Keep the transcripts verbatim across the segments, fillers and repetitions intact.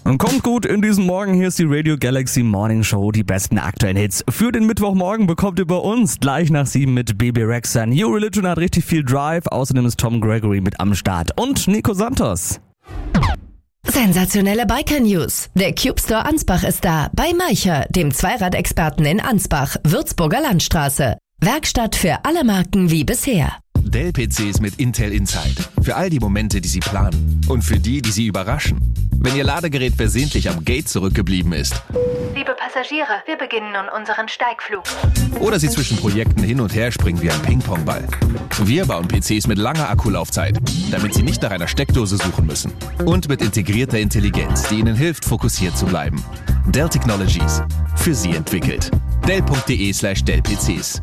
Und kommt gut in diesen Morgen, hier ist die Radio Galaxy Morning Show, die besten aktuellen Hits. Für den Mittwochmorgen bekommt ihr bei uns gleich nach sieben mit Baby Rexha. New Religion hat richtig viel Drive, außerdem ist Tom Gregory mit am Start und Nico Santos. Sensationelle Biker-News. Der Cube Store Ansbach ist da, bei Maicher, dem Zweiradexperten in Ansbach, Würzburger Landstraße. Werkstatt für alle Marken wie bisher. Dell-P Cs mit Intel Inside. Für all die Momente, die Sie planen. Und für die, die Sie überraschen. Wenn Ihr Ladegerät versehentlich am Gate zurückgeblieben ist. Liebe Passagiere, wir beginnen nun unseren Steigflug. Oder Sie zwischen Projekten hin und her springen wie ein Ping-Pong-Ball. Wir bauen P Cs mit langer Akkulaufzeit, damit Sie nicht nach einer Steckdose suchen müssen. Und mit integrierter Intelligenz, die Ihnen hilft, fokussiert zu bleiben. Dell Technologies. Für Sie entwickelt. Dell.de slash Dell-PCs.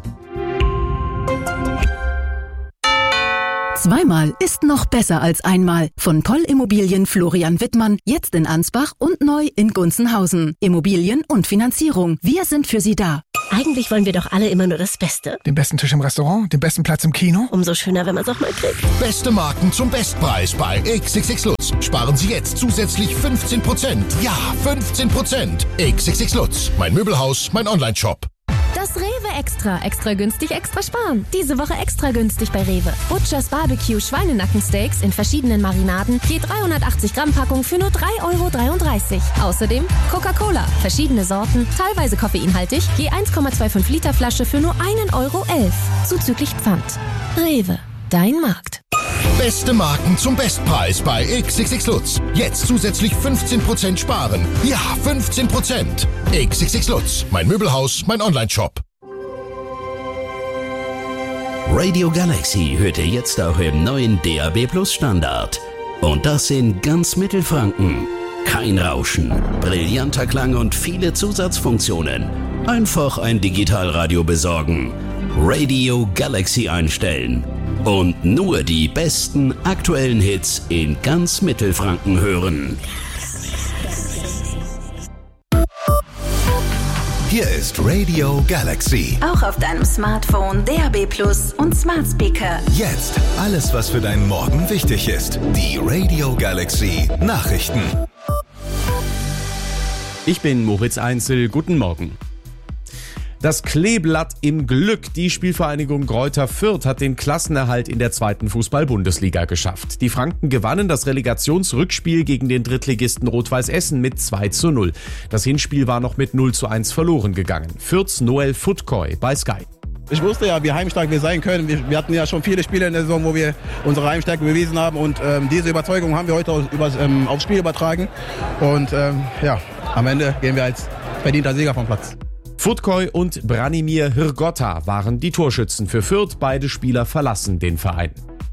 Zweimal ist noch besser als einmal. Von Poll Immobilien Florian Wittmann, jetzt in Ansbach und neu in Gunzenhausen. Immobilien und Finanzierung. Wir sind für Sie da. Eigentlich wollen wir doch alle immer nur das Beste. Den besten Tisch im Restaurant, den besten Platz im Kino. Umso schöner, wenn man es auch mal kriegt. Beste Marken zum Bestpreis bei X X X Lutz. Sparen Sie jetzt zusätzlich fünfzehn Prozent. Ja, fünfzehn Prozent. X X X Lutz. Mein Möbelhaus, mein Online-Shop. Das Rewe Extra. Extra günstig, extra sparen. Diese Woche extra günstig bei Rewe. Butchers Barbecue Schweinenackensteaks in verschiedenen Marinaden. Je dreihundertachtzig Gramm Packung für nur drei Euro dreiunddreißig. Außerdem Coca-Cola. Verschiedene Sorten, teilweise koffeinhaltig. Je eins Komma fünfundzwanzig Liter Flasche für nur ein Euro elf. Zuzüglich Pfand. Rewe. Dein Markt. Beste Marken zum Bestpreis bei X X X Lutz. Jetzt zusätzlich fünfzehn Prozent sparen. Ja, fünfzehn Prozent. X X X Lutz. Mein Möbelhaus, mein Online-Shop. Radio Galaxy hört ihr jetzt auch im neuen D A B Plus Standard. Und das in ganz Mittelfranken. Kein Rauschen, brillanter Klang und viele Zusatzfunktionen. Einfach ein Digitalradio besorgen. Radio Galaxy einstellen. Und nur die besten aktuellen Hits in ganz Mittelfranken hören. Hier ist Radio Galaxy. Auch auf deinem Smartphone, D A B Plus und Smart Speaker. Jetzt alles, was für deinen Morgen wichtig ist. Die Radio Galaxy Nachrichten. Ich bin Moritz Einzel. Guten Morgen. Das Kleeblatt im Glück. Die Spielvereinigung Greuther Fürth hat den Klassenerhalt in der zweiten Fußball-Bundesliga geschafft. Die Franken gewannen das Relegationsrückspiel gegen den Drittligisten Rot-Weiß Essen mit zwei zu null. Das Hinspiel war noch mit null zu eins verloren gegangen. Fürths Noel Futkoy bei Sky. Ich wusste ja, wie heimstark wir sein können. Wir, wir hatten ja schon viele Spiele in der Saison, wo wir unsere Heimstärke bewiesen haben. Und ähm, diese Überzeugung haben wir heute aus, über, ähm, aufs Spiel übertragen. Und ähm, ja, am Ende gehen wir als verdienter Sieger vom Platz. Futkoy und Branimir Hrgotta waren die Torschützen für Fürth. Beide Spieler verlassen den Verein.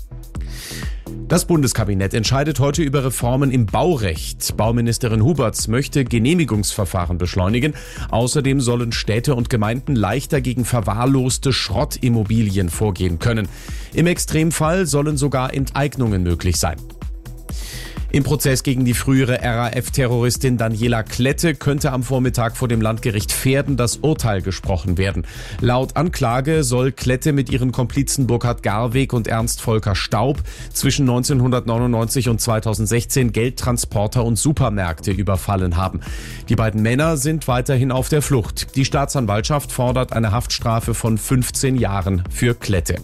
Das Bundeskabinett entscheidet heute über Reformen im Baurecht. Bauministerin Huberts möchte Genehmigungsverfahren beschleunigen. Außerdem sollen Städte und Gemeinden leichter gegen verwahrloste Schrottimmobilien vorgehen können. Im Extremfall sollen sogar Enteignungen möglich sein. Im Prozess gegen die frühere R A F-Terroristin Daniela Klette könnte am Vormittag vor dem Landgericht Verden das Urteil gesprochen werden. Laut Anklage soll Klette mit ihren Komplizen Burkhard Garweg und Ernst Volker Staub zwischen neunzehnhundertneunundneunzig und zweitausendsechzehn Geldtransporter und Supermärkte überfallen haben. Die beiden Männer sind weiterhin auf der Flucht. Die Staatsanwaltschaft fordert eine Haftstrafe von fünfzehn Jahren für Klette.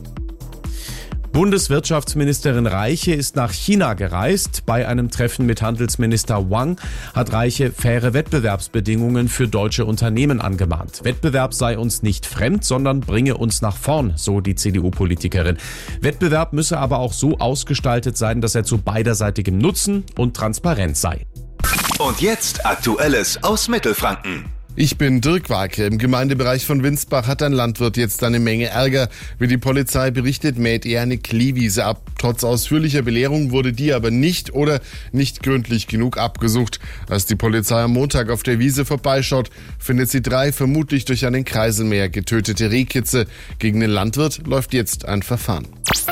Bundeswirtschaftsministerin Reiche ist nach China gereist. Bei einem Treffen mit Handelsminister Wang hat Reiche faire Wettbewerbsbedingungen für deutsche Unternehmen angemahnt. Wettbewerb sei uns nicht fremd, sondern bringe uns nach vorn, so die C D U-Politikerin. Wettbewerb müsse aber auch so ausgestaltet sein, dass er zu beiderseitigem Nutzen und Transparenz sei. Und jetzt Aktuelles aus Mittelfranken. Ich bin Dirk Warke. Im Gemeindebereich von Winsbach hat ein Landwirt jetzt eine Menge Ärger. Wie die Polizei berichtet, mäht er eine Kleewiese ab. Trotz ausführlicher Belehrung wurde die aber nicht oder nicht gründlich genug abgesucht. Als die Polizei am Montag auf der Wiese vorbeischaut, findet sie drei vermutlich durch einen Kreiselmäher getötete Rehkitze. Gegen den Landwirt läuft jetzt ein Verfahren.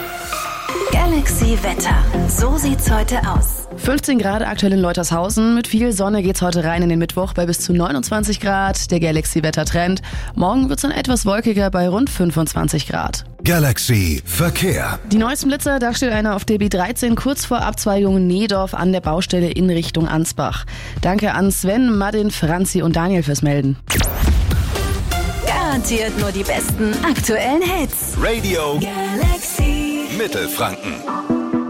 Galaxy Wetter. So sieht's heute aus. fünfzehn Grad aktuell in Leutershausen. Mit viel Sonne geht's heute rein in den Mittwoch bei bis zu neunundzwanzig Grad. Der Galaxy Wetter Trend. Morgen wird's dann etwas wolkiger bei rund fünfundzwanzig Grad. Galaxy Verkehr. Die neuesten Blitzer, da steht einer auf der B dreizehn kurz vor Abzweigung Nehdorf an der Baustelle in Richtung Ansbach. Danke an Sven, Martin, Franzi und Daniel fürs Melden. Garantiert nur die besten aktuellen Hits. Radio Galaxy Mittelfranken.